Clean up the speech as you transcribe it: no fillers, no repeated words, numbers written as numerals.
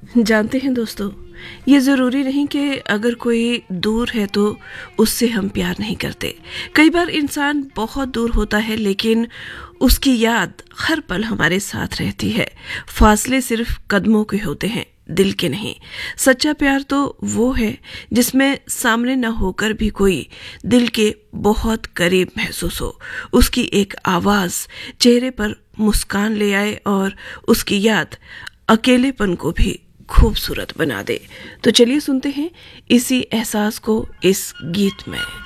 जानते हैं दोस्तों, ये ज़रूरी नहीं कि अगर कोई दूर है तो उससे हम प्यार नहीं करते। कई बार इंसान बहुत दूर होता है लेकिन उसकी याद हर पल हमारे साथ रहती है। फासले सिर्फ कदमों के होते हैं, दिल के नहीं। सच्चा प्यार तो वो है जिसमें सामने न होकर भी कोई दिल के बहुत करीब महसूस हो। उसकी एक आवाज़ चेहरे पर मुस्कान ले आए और उसकी याद अकेलेपन को भी खूबसूरत बना दे। तो चलिए सुनते हैं इसी एहसास को इस गीत में।